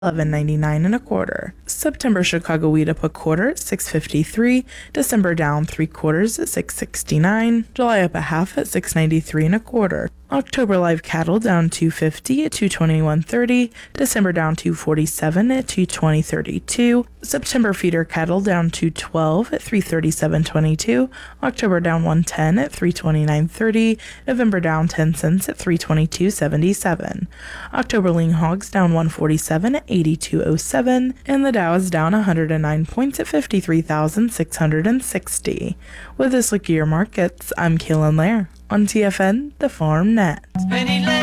$11.99 and a quarter. September Chicago wheat up a quarter at $6.53. December down 3/4 at $6.69. July up a half at $6.93 and a quarter. October live cattle down $2.50 at $221.30. December down $2.47 at $220.32. September feeder cattle down $2.12 at $337.22. October down $1.10 at $329.30. November down 10 cents at $322.77. October lean hogs down $147 at $82.07. And the Dow is down 109 points at 53,660. With this look at your markets, I'm Kaylin Lair on TFN, the Farm Net.